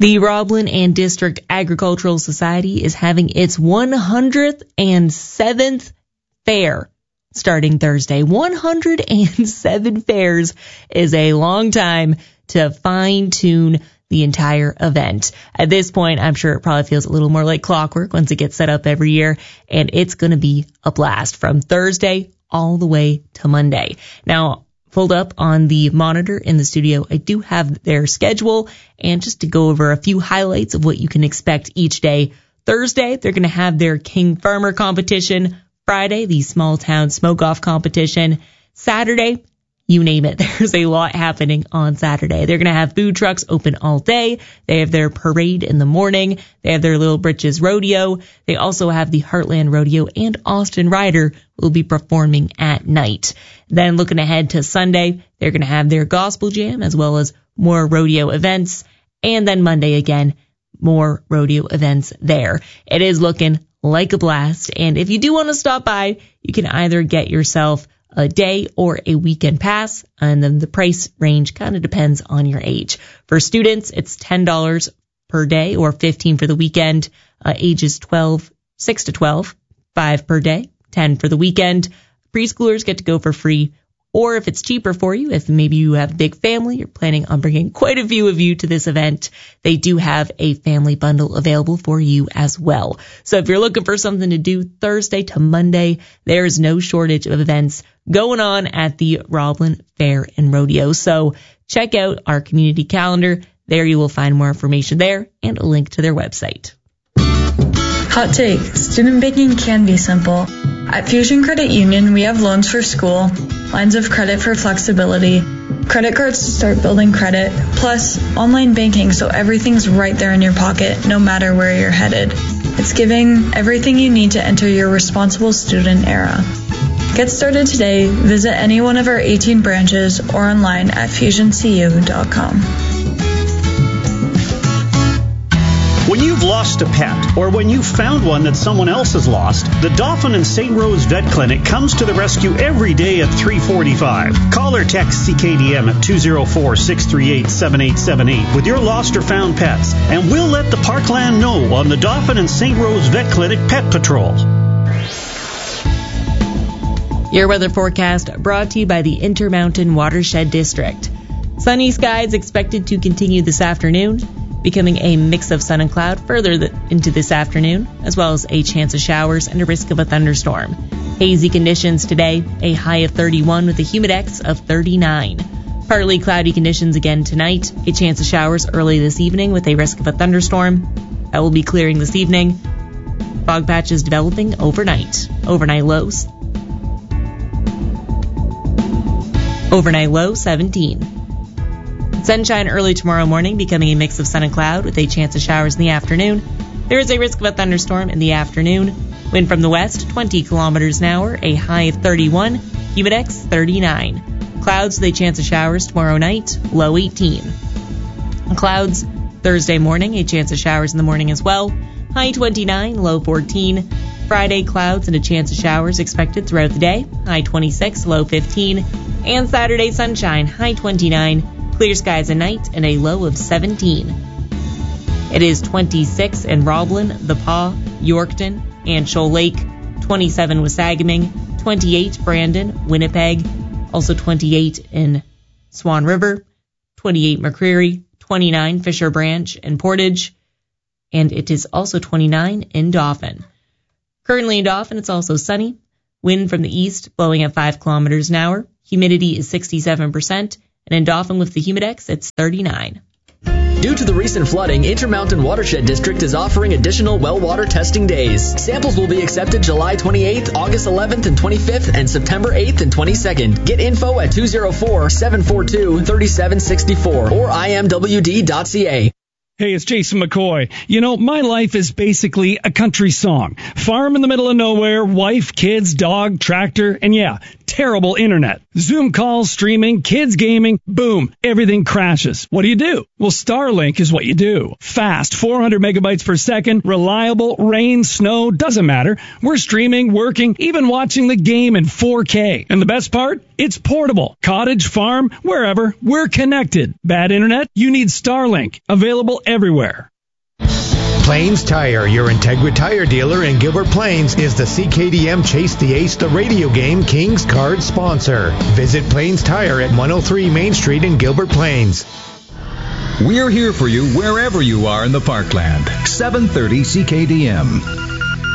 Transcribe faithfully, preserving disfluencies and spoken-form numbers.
The Roblin and District Agricultural Society is having its one hundred seventh fair starting Thursday. one hundred seven fairs is a long time to fine-tune the entire event. At this point, I'm sure it probably feels a little more like clockwork once it gets set up every year, and it's going to be a blast from Thursday all the way to Monday. Now, pulled up on the monitor in the studio, I do have their schedule, and just to go over a few highlights of what you can expect each day. Thursday, they're going to have their King Farmer competition. Friday, the small town smoke-off competition. Saturday, you name it. There's a lot happening on Saturday. They're going to have food trucks open all day. They have their parade in the morning. They have their Little Britches Rodeo. They also have the Heartland Rodeo, and Austin Rider will be performing at night. Then looking ahead to Sunday, they're going to have their gospel jam as well as more rodeo events. And then Monday again, more rodeo events there. It is looking like a blast. And if you do want to stop by, you can either get yourself a day or a weekend pass, and then the price range kind of depends on your age. For students, it's ten dollars per day or fifteen dollars for the weekend. Uh, ages twelve, six to twelve, five per day, ten for the weekend. Preschoolers get to go for free. Or if it's cheaper for you, if maybe you have a big family, you're planning on bringing quite a few of you to this event, they do have a family bundle available for you as well. So if you're looking for something to do Thursday to Monday, there's no shortage of events going on at the Roblin Fair and Rodeo. So check out our community calendar. There you will find more information there and a link to their website. Hot take, student banking can be simple. At Fusion Credit Union, we have loans for school, lines of credit for flexibility, credit cards to start building credit, plus online banking so everything's right there in your pocket, no matter where you're headed. It's giving everything you need to enter your responsible student era. Get started today. Visit any one of our eighteen branches or online at fusion c u dot com. When you've lost a pet, or when you've found one that someone else has lost, the Dauphin and Saint Rose Vet Clinic comes to the rescue every day at three forty-five. Call or text C K D M at two oh four, six three eight, seven eight seven eight with your lost or found pets, and we'll let the Parkland know on the Dauphin and Saint Rose Vet Clinic Pet Patrol. Your weather forecast brought to you by the Intermountain Watershed District. Sunny skies expected to continue this afternoon, becoming a mix of sun and cloud further th- into this afternoon, as well as a chance of showers and a risk of a thunderstorm. Hazy conditions today, a high of thirty-one with a humidex of thirty-nine. Partly cloudy conditions again tonight, a chance of showers early this evening with a risk of a thunderstorm. That will be clearing this evening. Fog patches developing overnight. Overnight lows. Overnight low seventeen. Sunshine early tomorrow morning, becoming a mix of sun and cloud with a chance of showers in the afternoon. There is a risk of a thunderstorm in the afternoon. Wind from the west, twenty kilometers an hour, a high of thirty-one, humidex thirty-nine. Clouds with a chance of showers tomorrow night, low eighteen. Clouds Thursday morning, a chance of showers in the morning as well, high twenty-nine, low fourteen. Friday, clouds and a chance of showers expected throughout the day, high twenty-six, low fifteen. And Saturday, sunshine, high twenty-nine. Clear skies at night and a low of seventeen. It is twenty-six in Roblin, The Paw, Yorkton, and Shoal Lake, twenty-seven Wasagaming, twenty-eight Brandon, Winnipeg, also twenty-eight in Swan River, twenty-eight McCreary, twenty-nine Fisher Branch and Portage, and it is also twenty-nine in Dauphin. Currently in Dauphin, it's also sunny. Wind from the east blowing at five kilometers an hour. Humidity is sixty-seven percent. And in Dauphin with the humidex, it's thirty-nine. Due to the recent flooding, Intermountain Watershed District is offering additional well water testing days. Samples will be accepted July twenty-eighth, August eleventh and twenty-fifth, and September eighth and twenty-second. Get info at two oh four, seven four two, three seven six four or I M W D dot C A. Hey, it's Jason McCoy. You know, my life is basically a country song. Farm in the middle of nowhere, wife, kids, dog, tractor, and yeah, terrible internet. Zoom calls, streaming, kids gaming, boom, everything crashes. What do you do? Well, Starlink is what you do. Fast, four hundred megabytes per second, reliable, rain, snow, doesn't matter. We're streaming, working, even watching the game in four K. And the best part? It's portable. Cottage, farm, wherever, we're connected. Bad internet? You need Starlink. Available everywhere. Plains Tire, your Integra tire dealer in Gilbert Plains, is the C K D M Chase the Ace the radio game Kings card sponsor. Visit Plains Tire at one oh three Main Street in Gilbert Plains. We're here for you wherever you are in the Parkland. seven thirty C K D M.